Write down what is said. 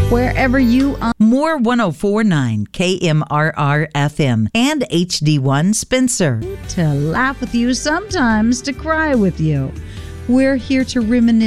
wherever you are. More 1049 KMRR FM and HD1 Spencer. To laugh with you, sometimes to cry with you. We're here to reminisce